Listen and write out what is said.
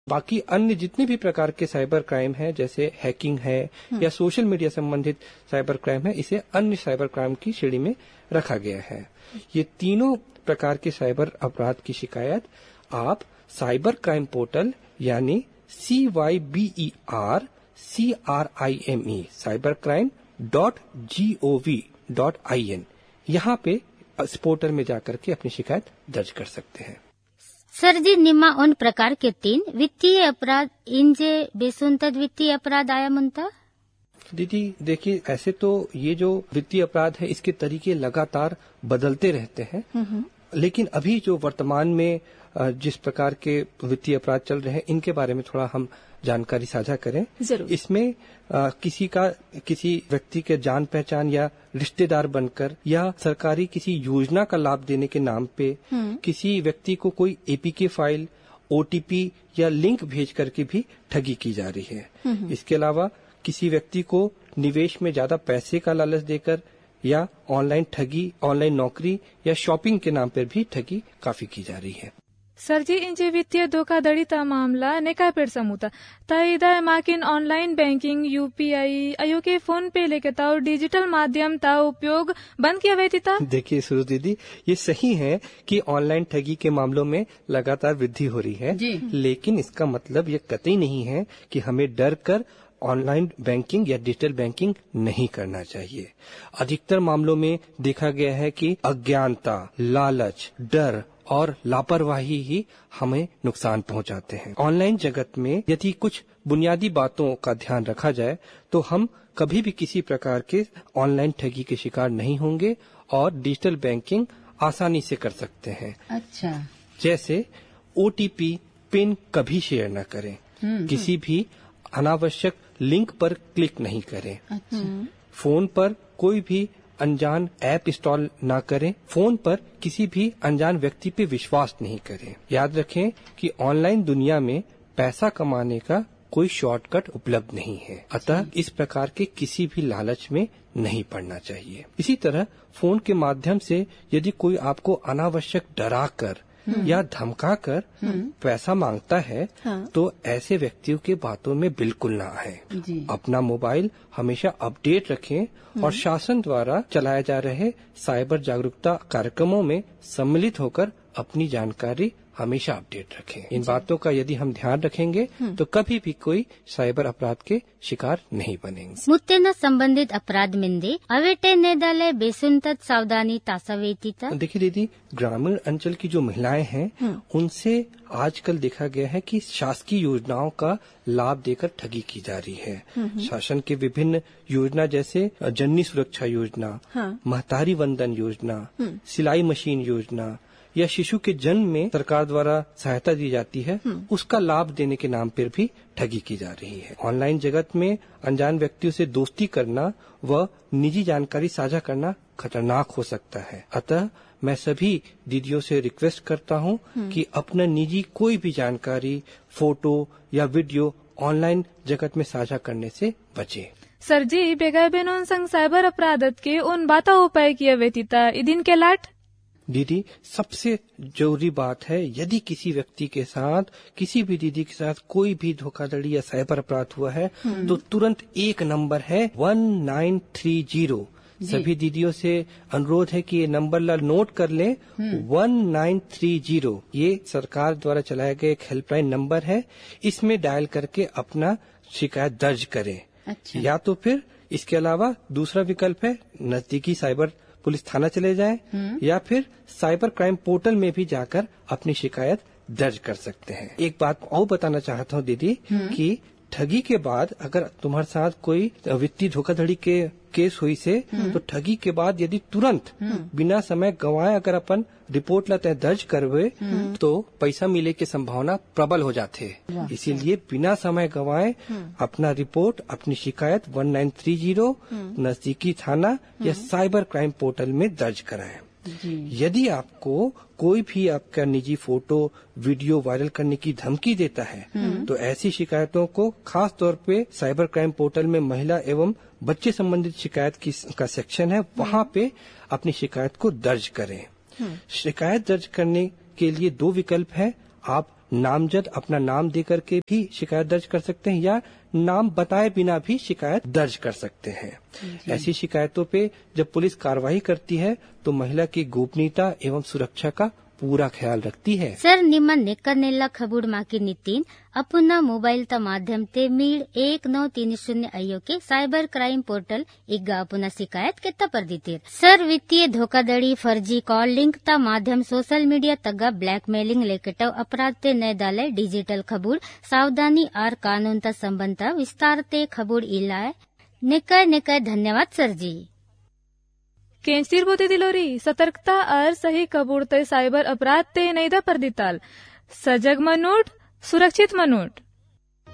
बाकी अन्य जितने भी प्रकार के साइबर क्राइम है, जैसे हैकिंग है या सोशल मीडिया संबंधित साइबर क्राइम है, इसे अन्य साइबर क्राइम की श्रेणी में रखा गया है। ये तीनों प्रकार के साइबर अपराध की शिकायत आप साइबर क्राइम पोर्टल यानी CYBERCRIME cybercrime.gov.in यहाँ पे इस पोर्टल में जाकर के अपनी शिकायत दर्ज कर सकते हैं। सर जी, निम्मा उन प्रकार के 3 वित्तीय अपराध इंजे बेसुंतद वित्तीय अपराध आया मुंता? दीदी देखिए, ऐसे तो ये जो वित्तीय अपराध है इसके तरीके लगातार बदलते रहते हैं, लेकिन अभी जो वर्तमान में जिस प्रकार के वित्तीय अपराध चल रहे हैं इनके बारे में थोड़ा हम जानकारी साझा करें। जरूर। इसमें किसी व्यक्ति के जान पहचान या रिश्तेदार बनकर या सरकारी किसी योजना का लाभ देने के नाम पे किसी व्यक्ति को कोई एपीके फाइल, ओटीपी या लिंक भेज करके भी ठगी की जा रही है। इसके अलावा किसी व्यक्ति को निवेश में ज्यादा पैसे का लालच देकर या ऑनलाइन ठगी, ऑनलाइन नौकरी या शॉपिंग के नाम पर भी ठगी काफी की जा रही है। सर जी, इंजे वित्तीय धोखाधड़ी ता मामला नेका पेड़ समूता ताइदा माकिन ऑनलाइन बैंकिंग, यूपीआई, अयो के फोन पे लेके ताओ डिजिटल माध्यम ता उपयोग बंद किया हुआ था। देखिए सुरु दीदी, ये सही है कि ऑनलाइन ठगी के मामलों में लगातार वृद्धि हो रही है, लेकिन इसका मतलब ये कतई नहीं है कि हमें डर कर ऑनलाइन बैंकिंग या डिजिटल बैंकिंग नहीं करना चाहिए। अधिकतर मामलों में देखा गया है कि अज्ञानता, लालच, डर और लापरवाही ही हमें नुकसान पहुंचाते हैं। ऑनलाइन जगत में यदि कुछ बुनियादी बातों का ध्यान रखा जाए तो हम कभी भी किसी प्रकार के ऑनलाइन ठगी के शिकार नहीं होंगे और डिजिटल बैंकिंग आसानी से कर सकते हैं। अच्छा। जैसे ओटीपी पिन कभी शेयर न करें, किसी भी अनावश्यक लिंक पर क्लिक नहीं करें, फोन पर कोई भी अनजान ऐप इंस्टॉल ना करें, फोन पर किसी भी अनजान व्यक्ति पे विश्वास नहीं करें। याद रखें कि ऑनलाइन दुनिया में पैसा कमाने का कोई शॉर्टकट उपलब्ध नहीं है, अतः इस प्रकार के किसी भी लालच में नहीं पड़ना चाहिए। इसी तरह फोन के माध्यम से यदि कोई आपको अनावश्यक डराकर या धमकाकर पैसा मांगता है तो ऐसे व्यक्तियों के बातों में बिल्कुल ना आए। अपना मोबाइल हमेशा अपडेट रखें और शासन द्वारा चलाए जा रहे साइबर जागरूकता कार्यक्रमों में सम्मिलित होकर अपनी जानकारी हमेशा अपडेट रखें। इन बातों का यदि हम ध्यान रखेंगे तो कभी भी कोई साइबर अपराध के शिकार नहीं बनेंगे। मुत्तेन संबंधित अपराध मिंदे अवेटे नेदाले बेसुंतत सावधानी तासावेतीता। देखिए दीदी, ग्रामीण अंचल की जो महिलाएं हैं उनसे आजकल देखा गया है कि शासकीय योजनाओं का लाभ देकर ठगी की जा रही है। शासन के विभिन्न योजना जैसे जननी सुरक्षा योजना, महतारी वंदन योजना, सिलाई मशीन योजना या शिशु के जन्म में सरकार द्वारा सहायता दी जाती है, उसका लाभ देने के नाम पर भी ठगी की जा रही है। ऑनलाइन जगत में अनजान व्यक्तियों से दोस्ती करना व निजी जानकारी साझा करना खतरनाक हो सकता है। अतः मैं सभी दीदियों से रिक्वेस्ट करता हूं कि अपना निजी कोई भी जानकारी, फोटो या वीडियो ऑनलाइन जगत में साझा करने से बचे। सर जी, बेगा बेनोन संग साइबर अपराधत के उन बाता उपाय किया व्यतीता इदिन के लाट। दीदी, सबसे जरूरी बात है यदि किसी व्यक्ति के साथ, किसी भी दीदी के साथ कोई भी धोखाधड़ी या साइबर अपराध हुआ है तो तुरंत एक नंबर है 1930। सभी दीदियों से अनुरोध है कि ये नंबर ला नोट कर लें, 1930। ये सरकार द्वारा चलाया गया एक हेल्पलाइन नंबर है, इसमें डायल करके अपना शिकायत दर्ज करें। अच्छा। या तो फिर इसके अलावा दूसरा विकल्प है नजदीकी साइबर पुलिस थाना चले जाएं या फिर साइबर क्राइम पोर्टल में भी जाकर अपनी शिकायत दर्ज कर सकते हैं। एक बात और बताना चाहता हूँ दीदी कि ठगी के बाद अगर तुम्हारे साथ कोई वित्तीय धोखाधड़ी के केस हुई से तो ठगी के बाद यदि तुरंत बिना समय गंवाए अगर अपन रिपोर्ट लाते हैं, दर्ज करवे तो पैसा मिले की संभावना प्रबल हो जाते हैं। इसीलिए बिना समय गंवाए अपना रिपोर्ट, अपनी शिकायत 1930 नजदीकी थाना या साइबर क्राइम पोर्टल में दर्ज कराएं। यदि आपको कोई भी आपका निजी फोटो, वीडियो वायरल करने की धमकी देता है तो ऐसी शिकायतों को खास तौर पे साइबर क्राइम पोर्टल में महिला एवं बच्चे संबंधित शिकायत का सेक्शन है, वहाँ पे अपनी शिकायत को दर्ज करें। शिकायत दर्ज करने के लिए 2 विकल्प है। आप नामजद अपना नाम देकर के भी शिकायत दर्ज कर सकते हैं या नाम बताए बिना भी शिकायत दर्ज कर सकते हैं। ऐसी शिकायतों पे जब पुलिस कार्रवाई करती है तो महिला की गोपनीयता एवं सुरक्षा का पूरा ख्याल रखती है। सर निमन नेक्करनेला खबूड माकी नितिन अपुना मोबाइल ता माध्यम ते मीड 1930 अयो के साइबर क्राइम पोर्टल इग्गा अपुना शिकायत केता पर दीतीर। सर वित्तीय धोखाधड़ी फर्जी कॉल लिंक ता माध्यम सोशल मीडिया तग्गा ब्लैकमेलिंग लेकेटव अपराध ते नैदालय डिजिटल खबूड सावधानी आर कानून ता संबंध विस्तार ते खबूड इलाय नेकाय धन्यवाद सर जी। केंचतीर बोते दिलोरी सतर्कता और सही कबूड़ते साइबर अपराध ते नैदा पर दिताल सजग मनोट सुरक्षित मनोट।